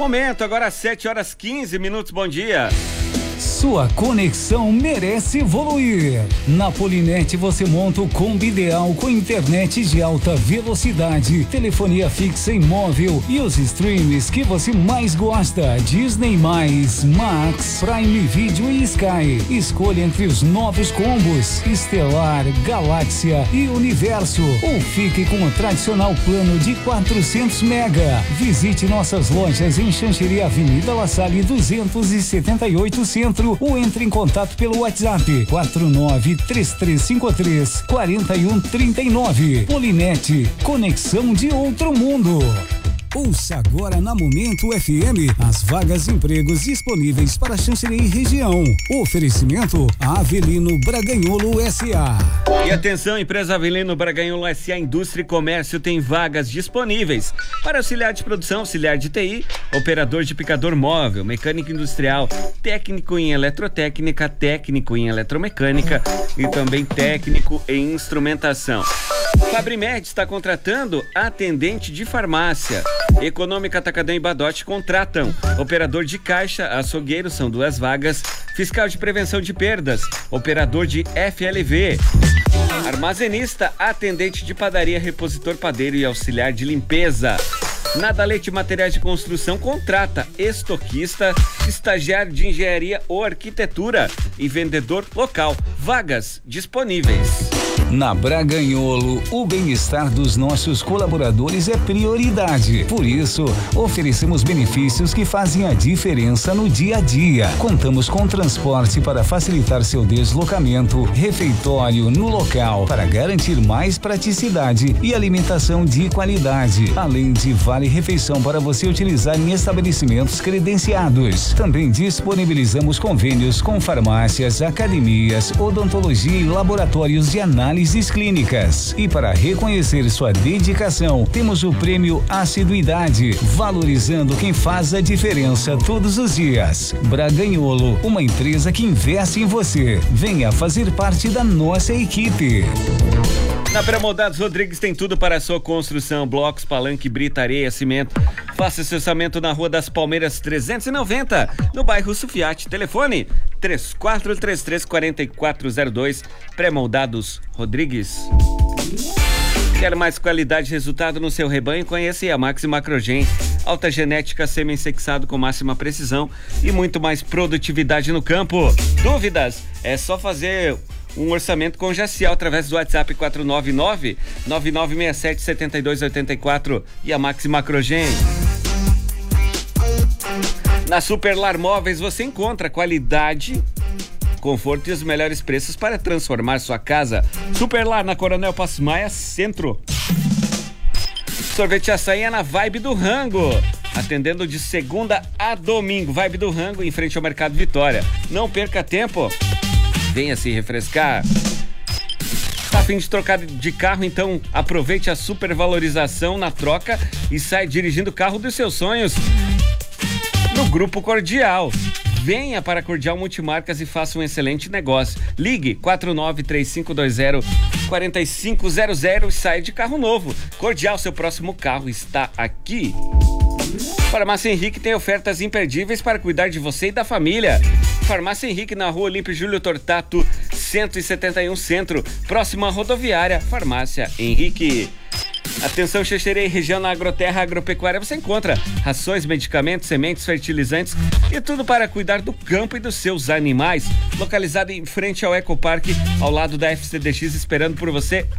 Momento, agora às 7h15, bom dia. Sua conexão merece evoluir. Na Polinet você monta o combo ideal com internet de alta velocidade, telefonia fixa e móvel e os streams que você mais gosta: Disney+, Max, Prime Video e Sky. Escolha entre os novos combos Estelar, Galáxia e Universo, ou fique com o tradicional plano de 400 mega. Visite nossas lojas em Xanxerê, Avenida La Salle 278 Centro, ou entre em contato pelo WhatsApp 4933534139. Polinet, conexão de outro mundo. Ouça agora na Momento FM as vagas de empregos disponíveis para Xanxerê e região. Oferecimento Avelino Braganholo S.A. E atenção, empresa Avelino Braganholo S.A. Indústria e Comércio tem vagas disponíveis para auxiliar de produção, auxiliar de TI, operador de picador móvel, mecânico industrial, técnico em eletrotécnica, técnico em eletromecânica e também técnico em instrumentação. Fabrimed está contratando atendente de farmácia. Econômica, Atacadão e Badote contratam. Operador de caixa, açougueiro, são 2 vagas. Fiscal de prevenção de perdas, operador de FLV. Armazenista, atendente de padaria, repositor padeiro e auxiliar de limpeza. Nadalete Materiais de Construção contrata estoquista, estagiário de engenharia ou arquitetura e vendedor local. Vagas disponíveis. Na Braganholo, o bem-estar dos nossos colaboradores é prioridade. Por isso, oferecemos benefícios que fazem a diferença no dia a dia. Contamos com transporte para facilitar seu deslocamento, refeitório no local para garantir mais praticidade e alimentação de qualidade, além de vale-refeição para você utilizar em estabelecimentos credenciados. Também disponibilizamos convênios com farmácias, academias, odontologia e laboratórios de análises clínicas. E para reconhecer sua dedicação, temos o prêmio Assiduidade, valorizando quem faz a diferença todos os dias. Braganholo, uma empresa que investe em você. Venha fazer parte da nossa equipe. Na Pré-Moldados Rodrigues tem tudo para a sua construção: blocos, palanque, brita, areia, cimento. Faça seu orçamento na Rua das Palmeiras 390, no bairro Sufiate. Telefone 3433-4402. Pré-Moldados Rodrigues. Quer mais qualidade e resultado no seu rebanho? Conheça a Max Macrogen. Alta genética, semi-sexado com máxima precisão e muito mais produtividade no campo. Dúvidas? É só fazer um orçamento com Jaciel através do WhatsApp 499-9967-7284 e a Maxi Macrogen. Na Superlar Móveis você encontra qualidade, conforto e os melhores preços para transformar sua casa. Superlar na Coronel Passos Maia Centro. Sorvete Açaí é na Vibe do Rango, atendendo de segunda a domingo. Vibe do Rango, em frente ao Mercado Vitória. Não perca tempo. Venha se refrescar. Tá a fim de trocar de carro? Então aproveite a supervalorização na troca e sai dirigindo o carro dos seus sonhos no Grupo Cordial. Venha para Cordial Multimarcas e faça um excelente negócio. Ligue 493520-4500 e saia de carro novo. Cordial, seu próximo carro está aqui. Farmácia Henrique tem ofertas imperdíveis para cuidar de você e da família. Farmácia Henrique na Rua Olímpio Júlio Tortato 171 Centro, próxima à rodoviária. Farmácia Henrique. Atenção, Xanxerê, região na Agroterra Agropecuária você encontra rações, medicamentos, sementes, fertilizantes e tudo para cuidar do campo e dos seus animais. Localizado em frente ao Ecoparque, ao lado da FCDX, esperando por você